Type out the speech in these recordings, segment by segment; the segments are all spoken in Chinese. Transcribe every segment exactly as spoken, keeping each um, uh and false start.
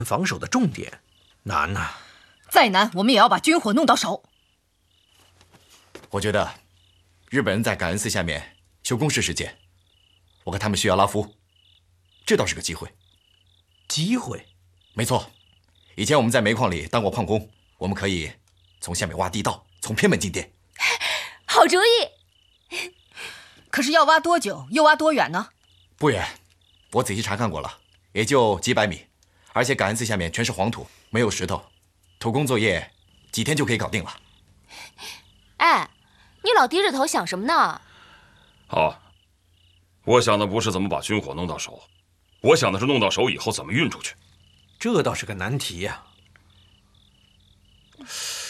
防守的重点，难呐、啊。 再难，我们也要把军火弄到手。 我觉得，日本人在感恩寺下面修工事时间，我看他们需要拉夫，这倒是个机会。 机会？ 没错，以前我们在煤矿里当过矿工，我们可以从下面挖地道，从偏门进店。 好主意。 可是要挖多久，又挖多远呢？ 不远，我仔细查看过了，也就几百米，而且感恩寺下面全是黄土，没有石头，土工作业几天就可以搞定了。 哎，你老低着头想什么呢？ 好，我想的不是怎么把军火弄到手，我想的是弄到手以后怎么运出去。 这倒是个难题呀、 啊。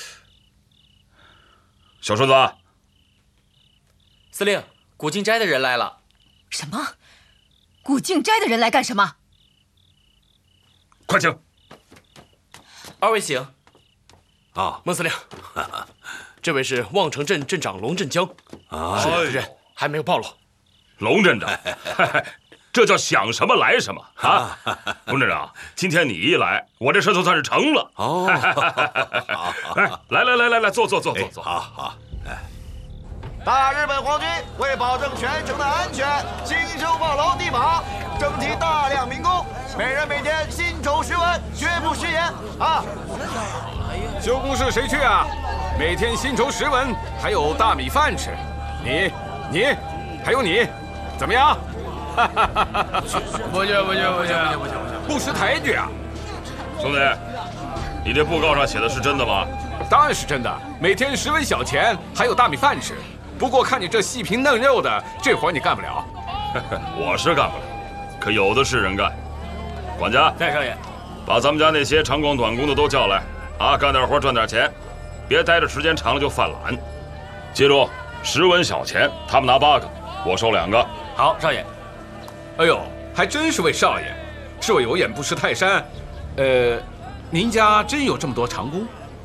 小顺子， 司令，古镜斋的人来了。 什么？古镜斋的人来干什么？ 快请。 二位请。 啊， 孟司令，这位是望城镇镇长龙振江， 啊， 是我的人，还没有暴露。 龙镇长，这叫想什么来什么啊！龙镇长，今天你一来，我这事就算是成了。 哦， 哎，来来来来来，坐坐坐坐坐。 好好。 大日本皇军为保证全城的安全，新修炮楼地马，征集大量民工，每人每天薪酬十文，绝不食言啊！ 修工事谁去啊？每天薪酬十文，还有大米饭吃。你、你，还有你，怎么样？ 不行不行不行不行不行不行， 不识抬举啊！ 兄弟，你这布告上写的是真的吗？ 当然是真的，每天十文小钱，还有大米饭吃。不过看你这细皮嫩肉的，这活你干不了。 我是干不了，可有的是人干。管家， 在少爷， 把咱们家那些长工短工的都叫来啊，干点活赚点钱，别待着时间长了就犯懒。记住，十文小钱，他们拿八个，我收两个。 好，少爷。 哎呦，还真是位少爷，是我有眼不识泰山。呃，您家真有这么多长工？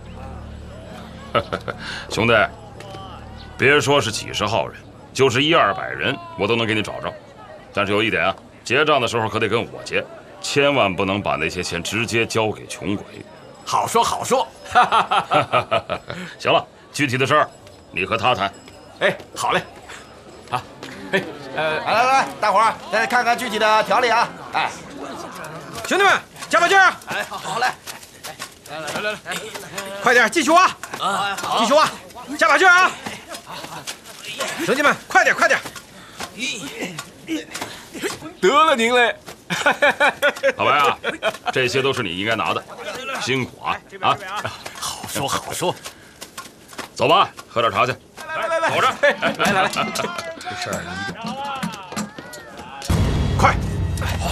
兄弟，别说是几十号人，就是一二百人，我都能给你找着。但是有一点啊，结账的时候可得跟我结，千万不能把那些钱直接交给穷鬼。 好说好说。 行了，具体的事儿你和他谈。 哎，好嘞。好，哎， 呃，来来来，大伙儿再看看具体的条例啊！哎， 兄弟们，加把劲儿！ 哎，好，好嘞。 来来来来来， 快点，继续挖！啊，继续挖，加把劲儿啊！兄弟们，快点，快点！ 得了您嘞！ 老白啊，这些都是你应该拿的，辛苦啊啊！ 好说好说。 走吧，喝点茶去。 来来来， 走着。 来来来， 这事儿一定快，好，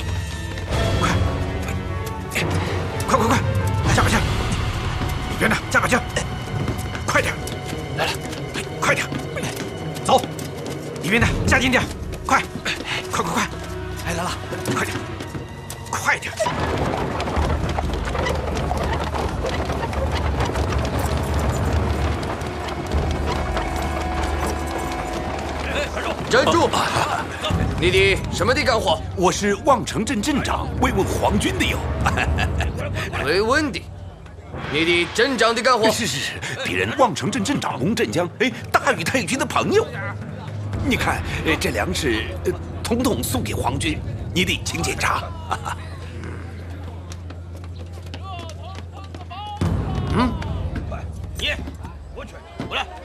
快，快快快，加把劲！里边的加把劲，快点！来了，快点，走！里边的加紧点，快，快快快！哎，来了，快点，快点！ 站住！你的什么地干活？ 我是望城镇镇长，慰问皇军的哟。 慰问的。你的镇长的干活？ 是是是，别人望城镇镇长龙振江，哎，大禹太君的朋友。你看，呃，这粮食，呃，统统送给皇军，你得请检查。 嗯， 你，我去，过来。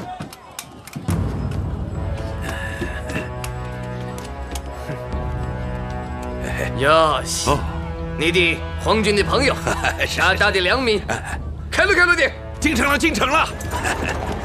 呀西，哦，你的皇军的朋友，大大的良民，开路开路的， 进城了，进城了。